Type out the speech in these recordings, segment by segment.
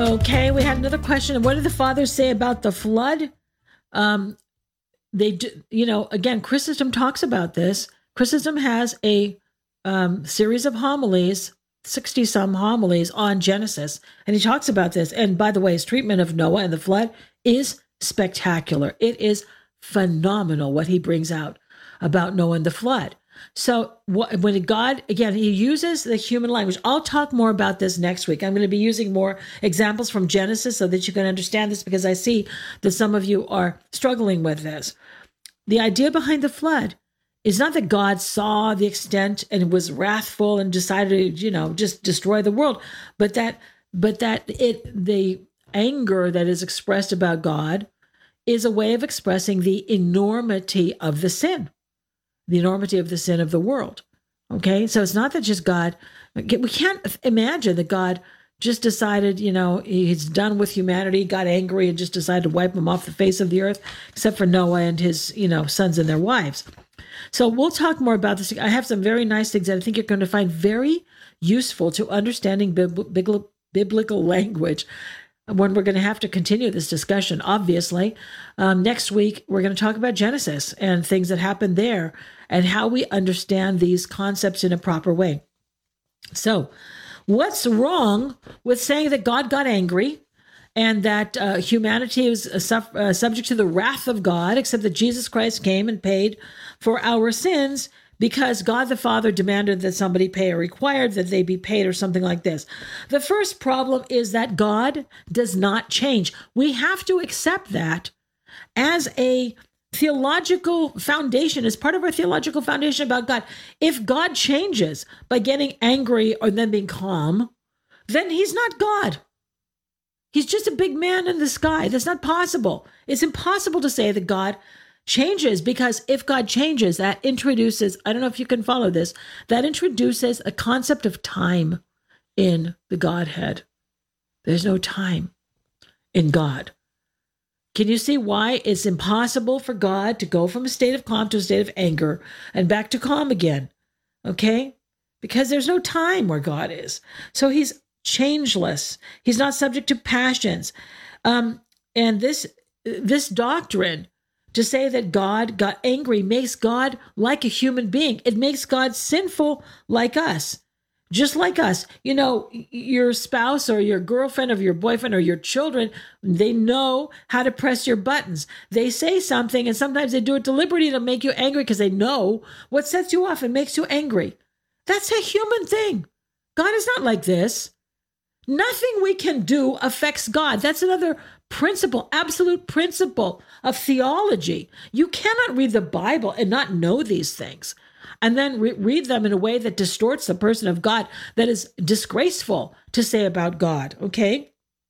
Okay, we had another question. What did the fathers say about the flood? They do, again, Chrysostom talks about this. Chrysostom has a series of homilies, 60 some homilies on Genesis, and he talks about this. And by the way, his treatment of Noah and the flood is spectacular. It is phenomenal what he brings out about Noah and the flood. So when God, again, he uses the human language. I'll talk more about this next week. I'm going to be using more examples from Genesis so that you can understand this, because I see that some of you are struggling with this. The idea behind the flood is not that God saw the extent and was wrathful and decided to, just destroy the world, but that the anger that is expressed about God is a way of expressing the enormity of the sin. The enormity of the sin of the world. Okay, so it's not that just God, we can't imagine that God just decided, he's done with humanity, got angry, and just decided to wipe them off the face of the earth, except for Noah and his, sons and their wives. So we'll talk more about this. I have some very nice things that I think you're going to find very useful to understanding biblical language when we're going to have to continue this discussion, obviously. Next week, we're going to talk about Genesis and things that happened there and how we understand these concepts in a proper way. So what's wrong with saying that God got angry and that humanity is subject to the wrath of God, except that Jesus Christ came and paid for our sins because God the Father demanded that somebody pay, or required that they be paid, or something like this? The first problem is that God does not change. We have to accept that as a theological foundation, as part of our theological foundation about God. If God changes by getting angry or then being calm, then he's not God. He's just a big man in the sky. That's not possible. It's impossible to say that God changes, because if God changes, that introduces, I don't know if you can follow this, that introduces a concept of time in the Godhead. There's no time in God. Can you see why it's impossible for God to go from a state of calm to a state of anger and back to calm again? Okay? Because there's no time where God is. So he's changeless. He's not subject to passions. And this doctrine, to say that God got angry, makes God like a human being. It makes God sinful like us, just like us. Your spouse or your girlfriend or your boyfriend or your children, they know how to press your buttons. They say something, and sometimes they do it deliberately to make you angry because they know what sets you off and makes you angry. That's a human thing. God is not like this. Nothing we can do affects God. That's another principle, absolute principle of theology. You cannot read the Bible and not know these things, and then read them in a way that distorts the person of God, that is disgraceful to say about God, okay?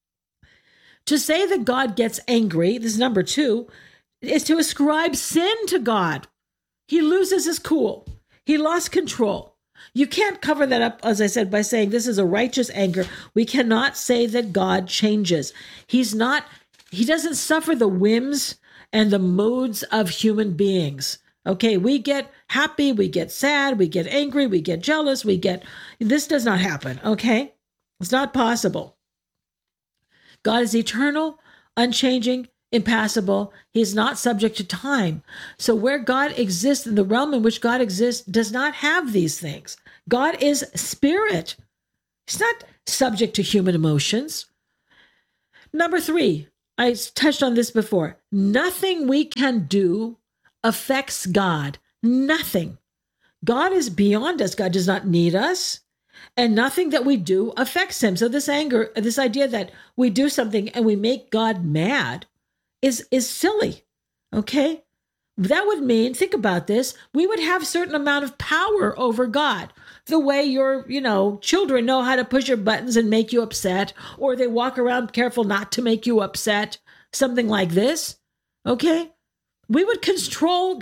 To say that God gets angry, this is number 2, is to ascribe sin to God. He loses his cool. He lost control. You can't cover that up, as I said, by saying this is a righteous anger. We cannot say that God changes. He doesn't suffer the whims and the moods of human beings. Okay, we get happy, we get sad, we get angry, we get jealous, this does not happen, okay? It's not possible. God is eternal, unchanging, impassible. He's not subject to time. So where God exists, in the realm in which God exists, does not have these things. God is spirit. He's not subject to human emotions. Number 3, I touched on this before. Nothing we can do affects God. Nothing. God is beyond us. God does not need us. And nothing that we do affects him. So this anger, this idea that we do something and we make God mad is silly. Okay? That would mean, think about this, we would have a certain amount of power over God. The way your, children know how to push your buttons and make you upset, or they walk around careful not to make you upset, something like this. Okay? We would control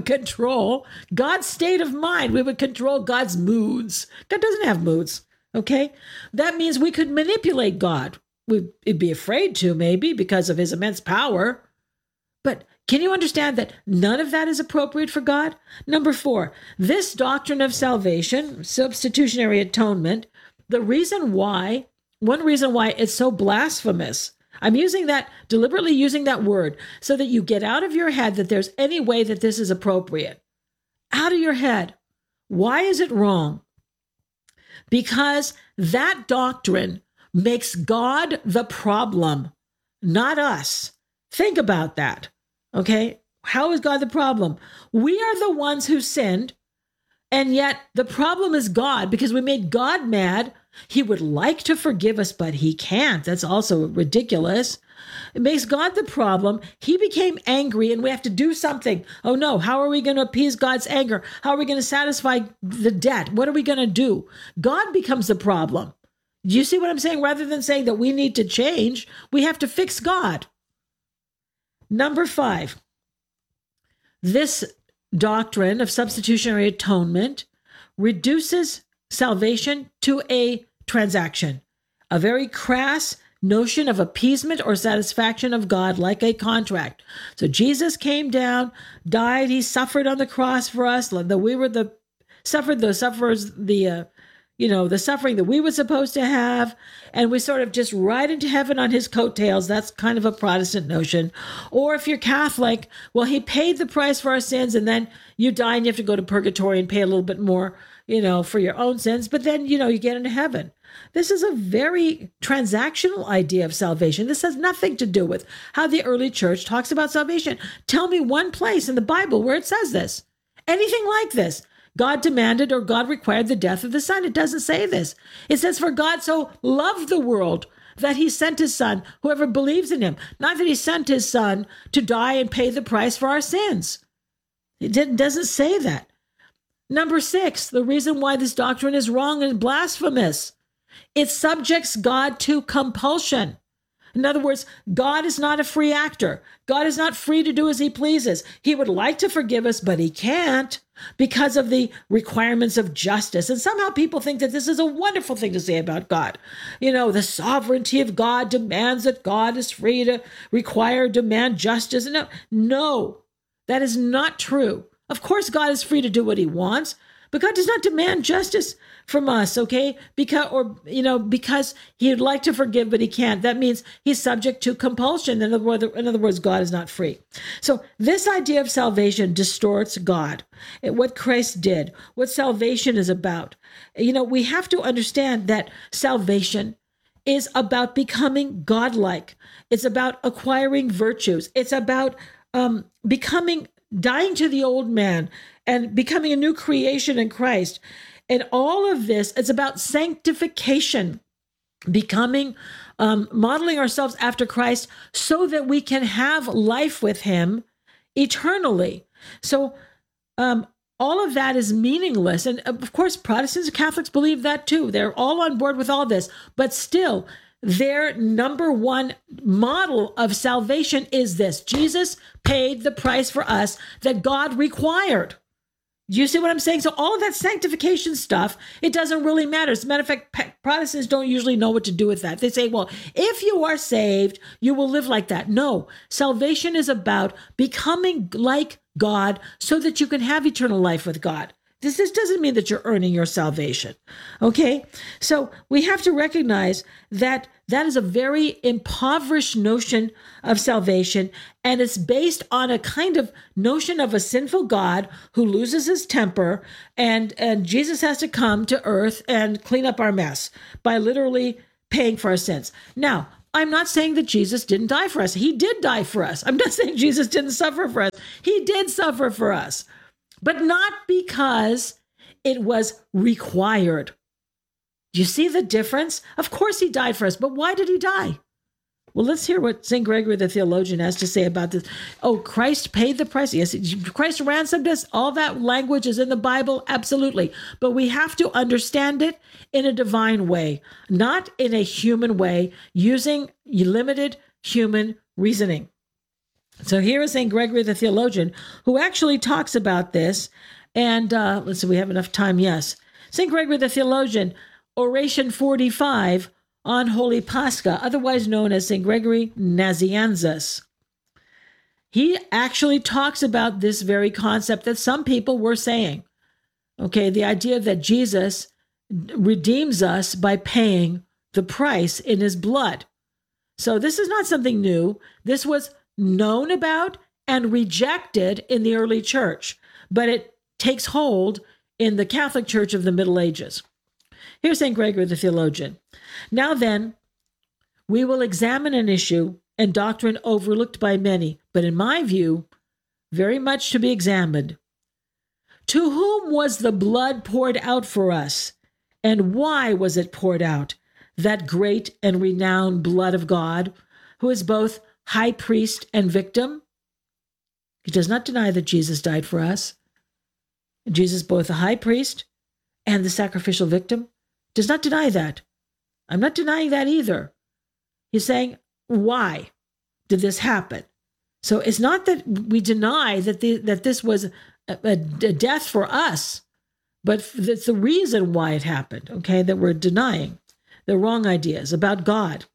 God's state of mind. We would control God's moods. God doesn't have moods, okay? That means we could manipulate God. We'd be afraid to, maybe, because of his immense power. But can you understand that none of that is appropriate for God? Number 4, this doctrine of salvation, substitutionary atonement, the reason why one reason why it's so blasphemous. I'm deliberately using that word so that you get out of your head that there's any way that this is appropriate. Out of your head. Why is it wrong? Because that doctrine makes God the problem, not us. Think about that. Okay? How is God the problem? We are the ones who sinned, and yet the problem is God because we made God mad. He would like to forgive us, but he can't. That's also ridiculous. It makes God the problem. He became angry and we have to do something. Oh no, how are we going to appease God's anger? How are we going to satisfy the debt? What are we going to do? God becomes the problem. Do you see what I'm saying? Rather than saying that we need to change, we have to fix God. Number 5, this doctrine of substitutionary atonement reduces salvation to a transaction, a very crass notion of appeasement or satisfaction of God, like a contract. So Jesus came down, died, he suffered on the cross for us, that we were the suffering that we were supposed to have, and we sort of just ride into heaven on his coattails. That's kind of a Protestant notion. Or if you're Catholic, well, he paid the price for our sins, and then you die and you have to go to purgatory and pay a little bit more, for your own sins, but then, you get into heaven. This is a very transactional idea of salvation. This has nothing to do with how the early church talks about salvation. Tell me one place in the Bible where it says this. Anything like this. God demanded or God required the death of the Son. It doesn't say this. It says, for God so loved the world that he sent his Son, whoever believes in him. Not that he sent his Son to die and pay the price for our sins. It doesn't say that. Number 6, the reason why this doctrine is wrong and blasphemous. It subjects God to compulsion. In other words, God is not a free actor. God is not free to do as he pleases. He would like to forgive us, but he can't because of the requirements of justice. And somehow people think that this is a wonderful thing to say about God. The sovereignty of God demands that God is free to demand justice. No, that is not true. Of course, God is free to do what he wants, but God does not demand justice from us, okay? Because he'd like to forgive, but he can't. That means he's subject to compulsion. In other words, God is not free. So this idea of salvation distorts God, what Christ did, what salvation is about. We have to understand that salvation is about becoming godlike. It's about acquiring virtues. It's about dying to the old man and becoming a new creation in Christ. And all of this, it's about sanctification, becoming, modeling ourselves after Christ so that we can have life with him eternally. So all of that is meaningless. And of course, Protestants and Catholics believe that too. They're all on board with all this, but still, their number one model of salvation is this. Jesus paid the price for us that God required. Do you see what I'm saying? So all of that sanctification stuff, it doesn't really matter. As a matter of fact, Protestants don't usually know what to do with that. They say, well, if you are saved, you will live like that. No, salvation is about becoming like God so that you can have eternal life with God. This doesn't mean that you're earning your salvation, okay? So we have to recognize that that is a very impoverished notion of salvation, and it's based on a kind of notion of a sinful God who loses his temper, and Jesus has to come to earth and clean up our mess by literally paying for our sins. Now, I'm not saying that Jesus didn't die for us. He did die for us. I'm not saying Jesus didn't suffer for us. He did suffer for us. But not because it was required. Do you see the difference? Of course he died for us, but why did he die? Well, let's hear what St. Gregory the theologian has to say about this. Oh, Christ paid the price. Yes, Christ ransomed us. All that language is in the Bible, absolutely. But we have to understand it in a divine way, not in a human way, using limited human reasoning. So here is St. Gregory the theologian, who actually talks about this. And let's see, we have enough time. Yes. St. Gregory the theologian, Oration 45 on Holy Pascha, otherwise known as St. Gregory Nazianzus. He actually talks about this very concept that some people were saying. Okay, the idea that Jesus redeems us by paying the price in his blood. So this is not something new. This was known about and rejected in the early church, but it takes hold in the Catholic Church of the Middle Ages. Here's St. Gregory the theologian. Now then, we will examine an issue and doctrine overlooked by many, but in my view, very much to be examined. To whom was the blood poured out for us, and why was it poured out? That great and renowned blood of God, who is both high priest and victim? He does not deny that Jesus died for us. Jesus, both the high priest and the sacrificial victim, does not deny that. I'm not denying that either. He's saying, why did this happen? So it's not that we deny that this was a death for us, but it's the reason why it happened, okay, that we're denying the wrong ideas about God.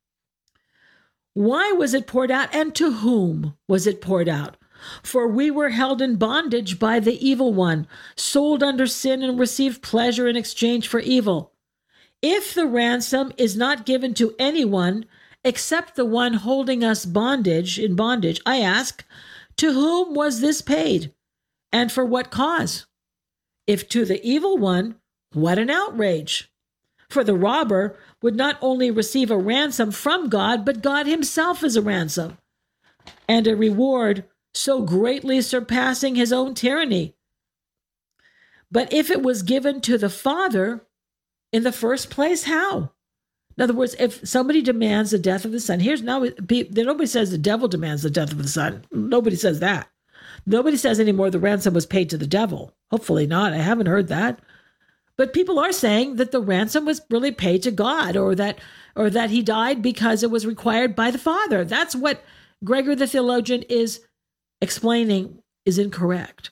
Why was it poured out, and to whom was it poured out? For we were held in bondage by the evil one, sold under sin and received pleasure in exchange for evil. If the ransom is not given to anyone except the one holding us in bondage, I ask, to whom was this paid, and for what cause? If to the evil one, what an outrage! For the robber would not only receive a ransom from God, but God himself is a ransom, and a reward so greatly surpassing his own tyranny. But if it was given to the Father, in the first place, how? In other words, if somebody demands the death of the Son, nobody says the devil demands the death of the Son. Nobody says that. Nobody says anymore the ransom was paid to the devil. Hopefully not. I haven't heard that. But people are saying that the ransom was really paid to God, or that he died because it was required by the Father. That's what Gregory the theologian is explaining is incorrect.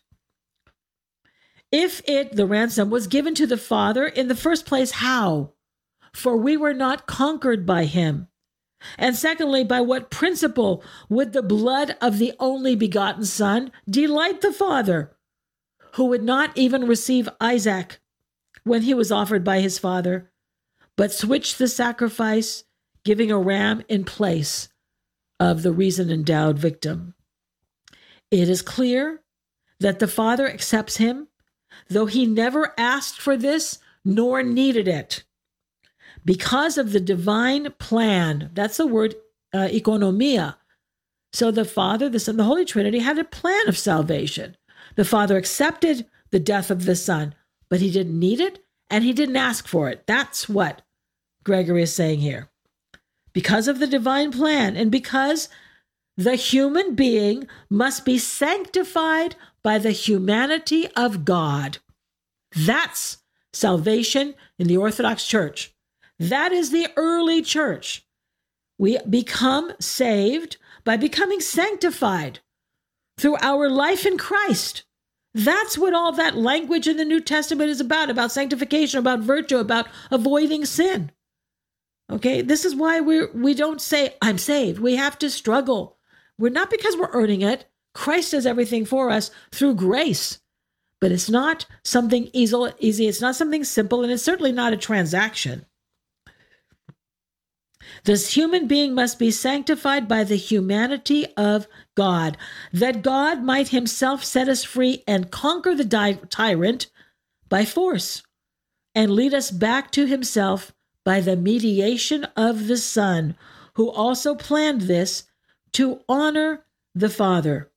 If the ransom was given to the Father, in the first place, how? For we were not conquered by him. And secondly, by what principle would the blood of the only begotten Son delight the Father, who would not even receive Isaac when he was offered by his father, but switched the sacrifice, giving a ram in place of the reason-endowed victim? It is clear that the Father accepts him, though he never asked for this nor needed it. Because of the divine plan, that's the word economia. So the Father, the Son, the Holy Trinity had a plan of salvation. The Father accepted the death of the Son, but he didn't need it and he didn't ask for it. That's what Gregory is saying here. Because of the divine plan and because the human being must be sanctified by the humanity of God. That's salvation in the Orthodox Church. That is the early church. We become saved by becoming sanctified through our life in Christ. That's what all that language in the New Testament is about sanctification, about virtue, about avoiding sin. Okay, this is why we don't say, I'm saved. We have to struggle. We're not because we're earning it. Christ does everything for us through grace. But it's not something easy. It's not something simple, and it's certainly not a transaction. This human being must be sanctified by the humanity of God, that God might himself set us free and conquer the tyrant by force, and lead us back to himself by the mediation of the Son, who also planned this to honor the Father.